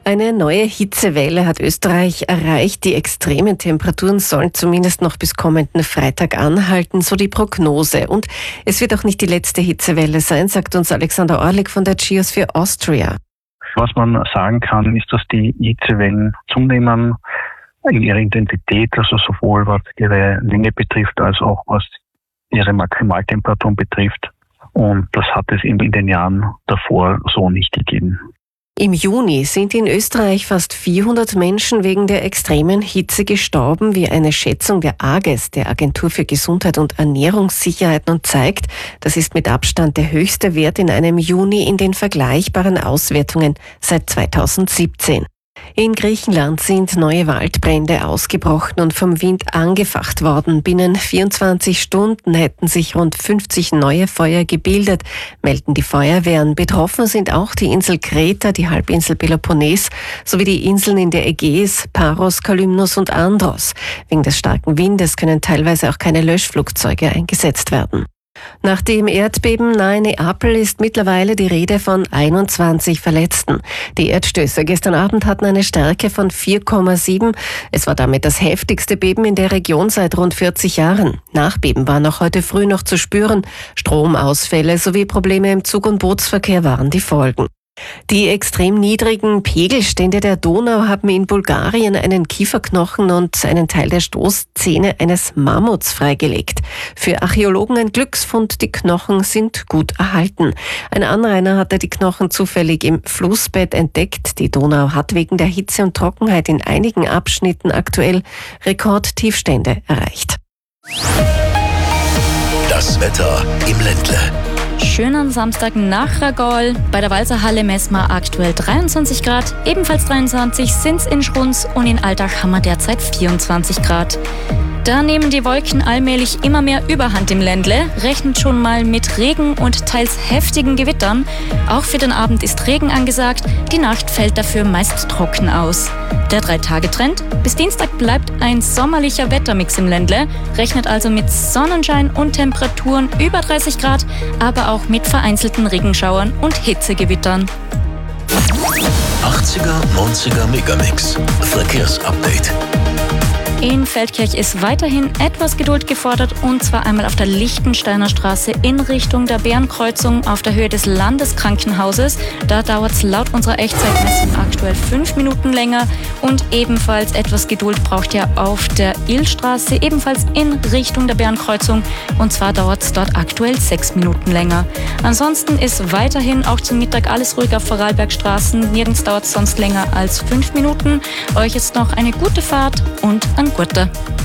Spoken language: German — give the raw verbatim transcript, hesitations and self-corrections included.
Eine neue Hitzewelle hat Österreich erreicht. Die extremen Temperaturen sollen zumindest noch bis kommenden Freitag anhalten, so die Prognose. Und es wird auch nicht die letzte Hitzewelle sein, sagt uns Alexander Orlik von der Geosphere Austria. Was man sagen kann, ist, dass die Hitzewellen zunehmen in ihrer Intensität, also sowohl was ihre Länge betrifft, als auch was ihre Maximaltemperaturen betrifft. Und das hat es in den Jahren davor so nicht gegeben. Im Juni sind in Österreich fast vierhundert Menschen wegen der extremen Hitze gestorben, wie eine Schätzung der AGES, der Agentur für Gesundheit und Ernährungssicherheit, nun zeigt. Das ist mit Abstand der höchste Wert in einem Juni in den vergleichbaren Auswertungen seit zweitausendsiebzehn. In Griechenland sind neue Waldbrände ausgebrochen und vom Wind angefacht worden. Binnen vierundzwanzig Stunden hätten sich rund fünfzig neue Feuer gebildet, melden die Feuerwehren. Betroffen sind auch die Insel Kreta, die Halbinsel Peloponnes sowie die Inseln in der Ägäis, Paros, Kalymnos und Andros. Wegen des starken Windes können teilweise auch keine Löschflugzeuge eingesetzt werden. Nach dem Erdbeben nahe Neapel ist mittlerweile die Rede von einundzwanzig Verletzten. Die Erdstöße gestern Abend hatten eine Stärke von vier Komma sieben. Es war damit das heftigste Beben in der Region seit rund vierzig Jahren. Nachbeben waren auch heute früh noch zu spüren. Stromausfälle sowie Probleme im Zug- und Bootsverkehr waren die Folgen. Die extrem niedrigen Pegelstände der Donau haben in Bulgarien einen Kieferknochen und einen Teil der Stoßzähne eines Mammuts freigelegt. Für Archäologen ein Glücksfund, die Knochen sind gut erhalten. Ein Anrainer hatte die Knochen zufällig im Flussbett entdeckt. Die Donau hat wegen der Hitze und Trockenheit in einigen Abschnitten aktuell Rekordtiefstände erreicht. Das Wetter im Ländle. Schönen Samstag nach Ragol. Bei der Walserhalle messen wir aktuell dreiundzwanzig Grad. Ebenfalls dreiundzwanzig sind's in Schrunz und in Altach haben wir derzeit vierundzwanzig Grad. Da nehmen die Wolken allmählich immer mehr Überhand im Ländle, rechnet schon mal mit Regen und teils heftigen Gewittern. Auch für den Abend ist Regen angesagt, die Nacht fällt dafür meist trocken aus. Der Drei-Tage-Trend: bis Dienstag bleibt ein sommerlicher Wettermix im Ländle, rechnet also mit Sonnenschein und Temperaturen über dreißig Grad, aber auch mit vereinzelten Regenschauern und Hitzegewittern. achtziger, neunziger Megamix. Verkehrsupdate. In Feldkirch ist weiterhin etwas Geduld gefordert, und zwar einmal auf der Lichtensteiner Straße in Richtung der Bärenkreuzung auf der Höhe des Landeskrankenhauses. Da dauert es laut unserer Echtzeitmessung aktuell fünf Minuten länger, und ebenfalls etwas Geduld braucht ihr auf der Illstraße, ebenfalls in Richtung der Bärenkreuzung, und zwar dauert es dort aktuell sechs Minuten länger. Ansonsten ist weiterhin auch zum Mittag alles ruhig auf Vorarlbergstraßen, nirgends dauert es sonst länger als fünf Minuten. Euch jetzt noch eine gute Fahrt und ein guter.